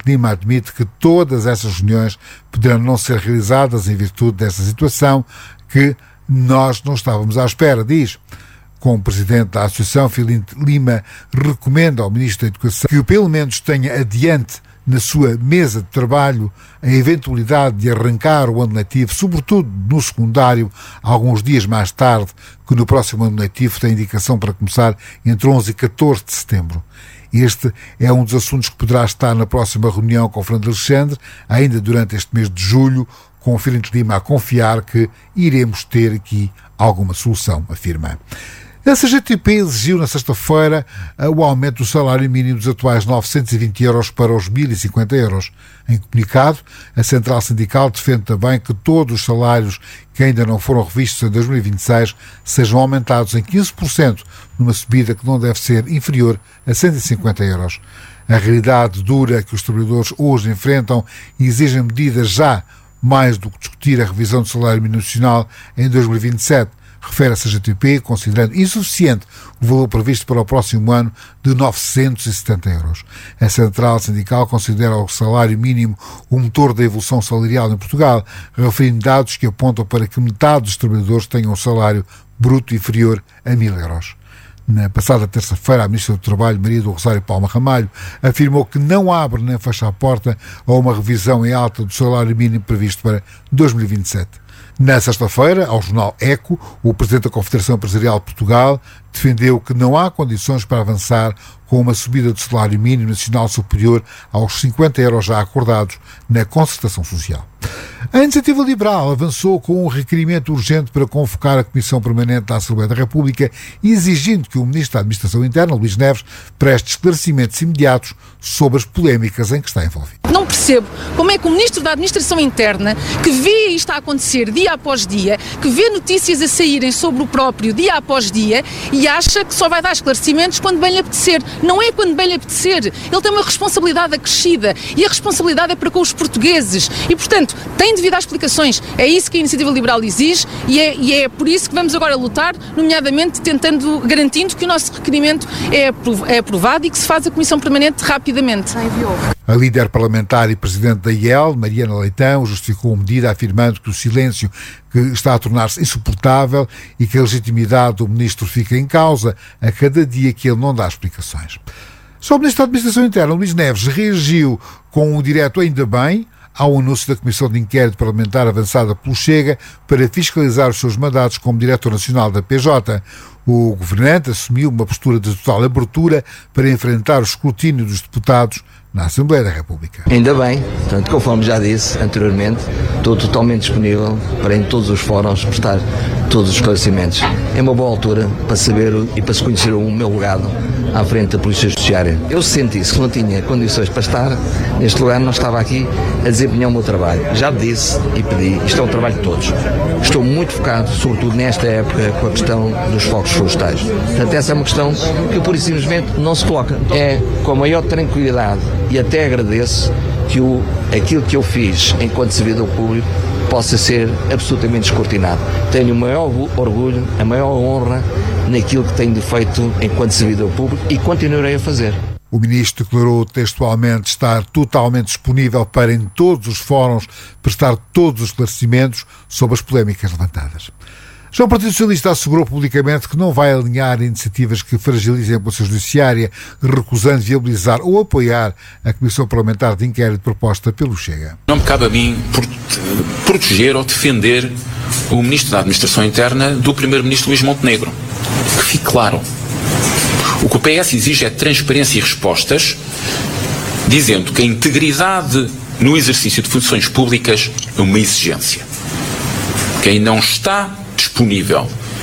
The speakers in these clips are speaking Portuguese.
Lima admite que todas essas reuniões poderão não ser realizadas em virtude dessa situação que nós não estávamos à espera, diz. Como presidente da Associação, Filinto Lima recomenda ao Ministro da Educação que pelo menos tenha adiante na sua mesa de trabalho a eventualidade de arrancar o ano letivo, sobretudo no secundário, alguns dias mais tarde, que no próximo ano letivo tem indicação para começar entre 11 e 14 de setembro. Este é um dos assuntos que poderá estar na próxima reunião com o Fernando Alexandre, ainda durante este mês de julho, com o Filinto Lima a confiar que iremos ter aqui alguma solução, afirma. A CGTP exigiu na sexta-feira o aumento do salário mínimo dos atuais 920 euros para os 1.050 euros. Em comunicado, a Central Sindical defende também que todos os salários que ainda não foram revistos em 2026 sejam aumentados em 15%, numa subida que não deve ser inferior a 150 euros. A realidade dura que os trabalhadores hoje enfrentam exige medidas já, mais do que discutir a revisão do salário mínimo nacional em 2027. Refere a CGTP, considerando insuficiente o valor previsto para o próximo ano de 970 euros. A Central Sindical considera o salário mínimo o motor da evolução salarial em Portugal, referindo dados que apontam para que metade dos trabalhadores tenham um salário bruto inferior a 1.000 euros. Na passada terça-feira, a Ministra do Trabalho, Maria do Rosário Palma Ramalho, afirmou que não abre nem fecha a porta a uma revisão em alta do salário mínimo previsto para 2027. Na sexta-feira, ao jornal Eco, o Presidente da Confederação Empresarial de Portugal defendeu que não há condições para avançar com uma subida do salário mínimo nacional superior aos 50 euros já acordados na concertação social. A Iniciativa Liberal avançou com um requerimento urgente para convocar a Comissão Permanente da Assembleia da República, exigindo que o Ministro da Administração Interna, Luís Neves, preste esclarecimentos imediatos sobre as polémicas em que está envolvido. Não percebo como é que o Ministro da Administração Interna, que vê isto a acontecer dia após dia, que vê notícias a saírem sobre o próprio dia após dia e acha que só vai dar esclarecimentos quando bem lhe apetecer. Não é quando bem lhe apetecer. Ele tem uma responsabilidade acrescida e a responsabilidade é para com os portugueses e, portanto, tem de vir dar explicações. É isso que a Iniciativa Liberal exige e é por isso que vamos agora lutar, nomeadamente garantindo que o nosso requerimento é aprovado e que se faz a Comissão Permanente rapidamente. A líder parlamentar e presidente da IEL, Mariana Leitão, justificou a medida afirmando que o silêncio que está a tornar-se insuportável e que a legitimidade do ministro fica em causa a cada dia que ele não dá explicações. Só o Ministro da Administração Interna, Luís Neves, reagiu com um direto ainda bem ao anúncio da Comissão de Inquérito Parlamentar avançada pelo Chega para fiscalizar os seus mandatos como Diretor Nacional da PJ. O governante assumiu uma postura de total abertura para enfrentar o escrutínio dos deputados na Assembleia da República. Ainda bem, portanto, conforme já disse anteriormente, estou totalmente disponível para em todos os fóruns prestar todos os esclarecimentos. É uma boa altura para saber e para se conhecer o meu legado à frente da Polícia Judiciária. Eu senti-se que não tinha condições para estar neste lugar, não estava aqui a desempenhar o meu trabalho. Já disse e pedi, isto é um trabalho de todos. Estou muito focado, sobretudo nesta época, com a questão dos focos florestais. Portanto, essa é uma questão que, pura e simplesmente, não se coloca. É com a maior tranquilidade e até agradeço que aquilo que eu fiz enquanto servidor público possa ser absolutamente escrutinado. Tenho o maior orgulho, a maior honra naquilo que tenho feito enquanto servidor público e continuarei a fazer. O Ministro declarou textualmente estar totalmente disponível para, em todos os fóruns, prestar todos os esclarecimentos sobre as polémicas levantadas. Já o Partido Socialista assegurou publicamente que não vai alinhar iniciativas que fragilizem a Polícia Judiciária, recusando viabilizar ou apoiar a Comissão Parlamentar de Inquérito proposta pelo Chega. Não me cabe a mim proteger ou defender o Ministro da Administração Interna do Primeiro-Ministro Luís Montenegro. Que fique claro. O que o PS exige é transparência e respostas, dizendo que a integridade no exercício de funções públicas é uma exigência. Quem não está disponível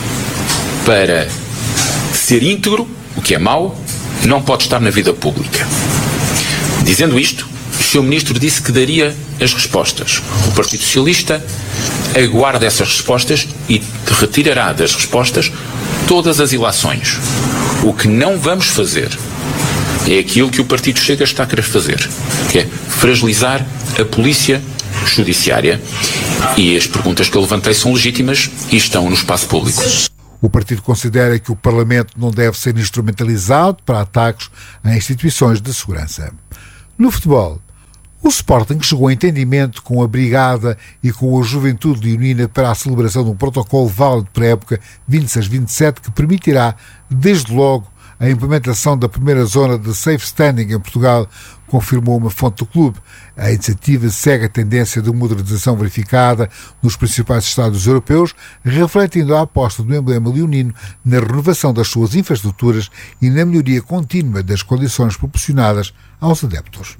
para ser íntegro, o que é mau, não pode estar na vida pública. Dizendo isto, o Sr. Ministro disse que daria as respostas. O Partido Socialista aguarda essas respostas e retirará das respostas todas as ilações. O que não vamos fazer é aquilo que o Partido Chega está a querer fazer, que é fragilizar a Polícia Judiciária, e as perguntas que eu levantei são legítimas e estão no espaço público. O partido considera que o Parlamento não deve ser instrumentalizado para ataques a instituições de segurança. No futebol, O Sporting chegou a entendimento com a Brigada e com a Juventude Leonina para a celebração de um protocolo válido para a época 26-27 que permitirá, desde logo, a implementação da primeira zona de safe standing em Portugal, confirmou uma fonte do clube. A iniciativa segue a tendência de modernização verificada nos principais estados europeus, refletindo a aposta do emblema leonino na renovação das suas infraestruturas e na melhoria contínua das condições proporcionadas aos adeptos.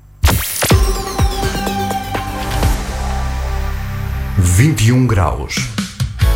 21 graus.